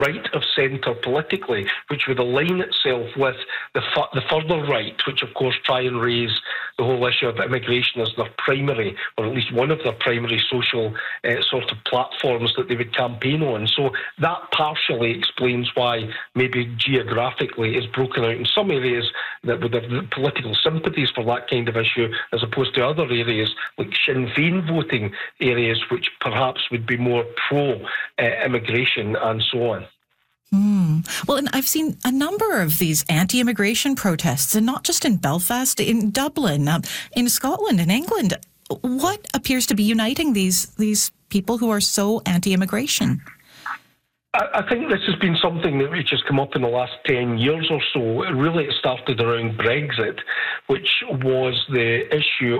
right of centre politically, which would align itself with the further right, which of course try and raise the whole issue of immigration as their primary, or at least one of their primary social sort of platforms that they would campaign on. So that partially explains why maybe geographically it's broken out in some areas that would have the political sympathies for that kind of issue, as opposed to other areas like Sinn Féin voting areas, which perhaps would be more pro-immigration and so on. Well, and I've seen a number of these anti-immigration protests, and not just in Belfast, in Dublin, in Scotland, in England. What appears to be uniting these people who are so anti-immigration? I think this has been something that which has come up in the last 10 years or so. Really, it started around Brexit, which was the issue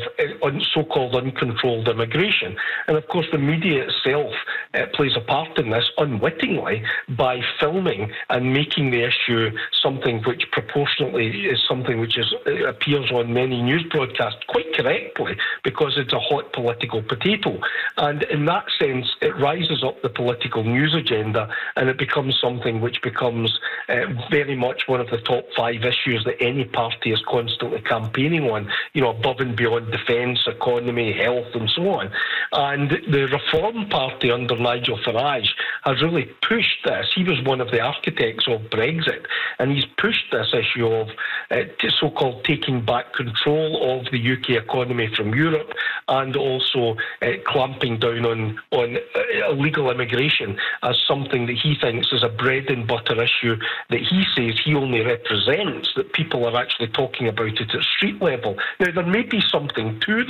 of so-called uncontrolled immigration. And of course, the media itself plays a part in this unwittingly by filming and making the issue something which proportionately is something which appears on many news broadcasts quite correctly, because it's a hot political potato. And in that sense, it rises up the political news agenda, and it becomes something which becomes very much one of the top 5 issues that any party is constantly campaigning on, above and beyond defence, economy, health and so on. And the Reform Party under Nigel Farage has really pushed this. He was one of the architects of Brexit, and he's pushed this issue of so-called taking back control of the UK economy from Europe, and also clamping down on illegal immigration as something that he thinks is a bread and butter issue that he says he only represents, that people are actually talking about it at street level. Now, there may be something to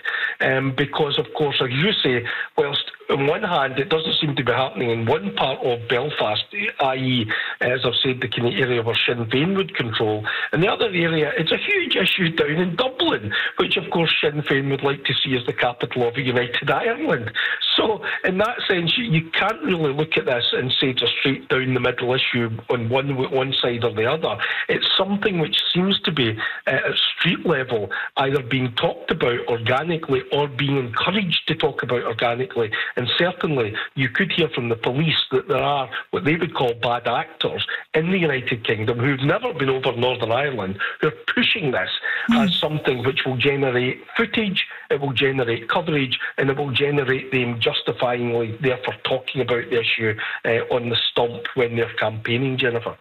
that, because, of course, as you say, whilst on one hand, it doesn't seem to be happening in one part of Belfast, i.e., as I've said, the kind of area where Sinn Féin would control. In the other area, it's a huge issue down in Dublin, which, of course, Sinn Féin would like to see as the capital of a united Ireland. So, in that sense, you can't really look at this and say it's a straight down the middle issue on one side or the other. It's something which seems to be at street level, either being talked about organically or being encouraged to talk about organically. And certainly, you could hear from the police that there are what they would call bad actors in the United Kingdom who've never been over Northern Ireland, who are pushing this as something which will generate footage, it will generate coverage, and it will generate them justifyingly, therefore, talking about the issue on the stump when they're campaigning, Jennifer.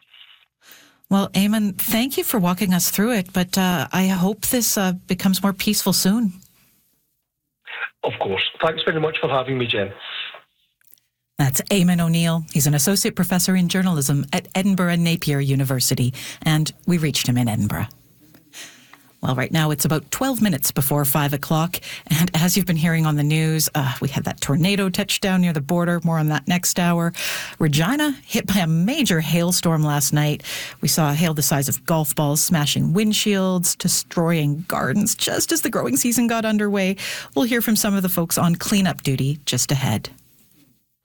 Well, Eamon, thank you for walking us through it, but I hope this becomes more peaceful soon. Of course. Thanks very much for having me, Jen. That's Eamon O'Neill. He's an associate professor in journalism at Edinburgh Napier University, and we reached him in Edinburgh. Well, right now it's about 12 minutes before 5 o'clock. And as you've been hearing on the news, we had that tornado touchdown near the border. More on that next hour. Regina hit by a major hailstorm last night. We saw hail the size of golf balls smashing windshields, destroying gardens just as the growing season got underway. We'll hear from some of the folks on cleanup duty just ahead.